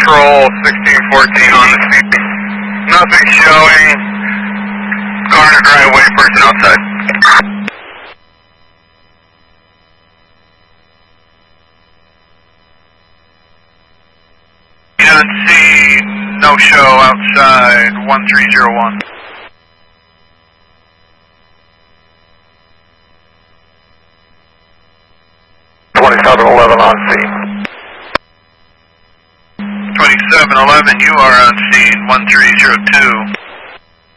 Patrol 1614 on the scene. Nothing showing. Car in the driveway, person outside. On scene, no show outside 1301. 2711 on scene. 2711, you are on scene 1302.